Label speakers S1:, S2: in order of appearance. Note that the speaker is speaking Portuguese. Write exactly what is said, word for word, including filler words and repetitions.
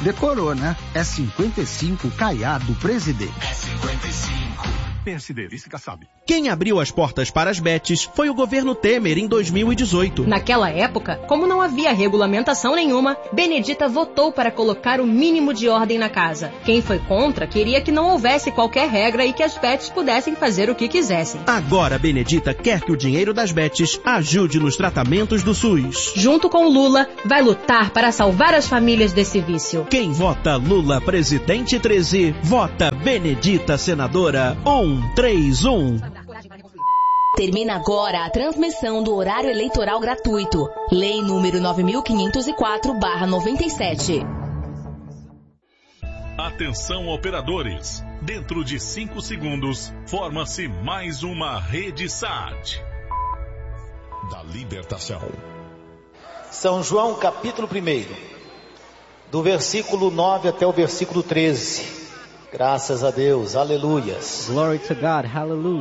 S1: Decorou, né? É cinquenta e cinco Caiado Presidente.
S2: É cinquenta e cinco. P S D, vice sabe.
S3: Quem abriu as portas para as bets foi o governo Temer em dois mil e dezoito.
S4: Naquela época, como não havia regulamentação nenhuma, Benedita votou para colocar o mínimo de ordem na casa. Quem foi contra queria que não houvesse qualquer regra e que as bets pudessem fazer o que quisessem.
S3: Agora Benedita quer que o dinheiro das bets ajude nos tratamentos do SUS.
S4: Junto com Lula, vai lutar para salvar as famílias desse vício.
S3: Quem vota Lula presidente treze, vota Benedita senadora um três um.
S5: Termina agora a transmissão do horário eleitoral gratuito. Lei número nove mil quinhentos e quatro barra noventa e sete.
S6: Atenção operadores. Dentro de cinco segundos, forma-se mais uma rede S A T.
S7: Da Libertação.
S8: São João capítulo primeiro, do versículo nove até o versículo treze. Graças a Deus, aleluias.
S9: Glory to God, hallelujah.